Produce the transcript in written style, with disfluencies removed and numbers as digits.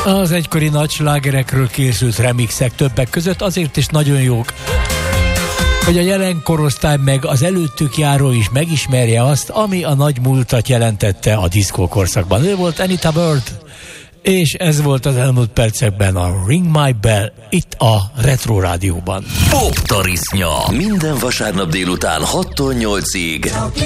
Az egykori nagy slágerekről készült remixek többek között azért is nagyon jók, hogy a jelen korosztály meg az előttük járó is megismerje azt, ami a nagy múltat jelentette a diszkó korszakban. Ő volt Anita Bird, és ez volt az elmúlt percekben a Ring My Bell itt a Retro Rádióban. Pop Tarisznya. Minden vasárnap délután 6-tól 8-ig.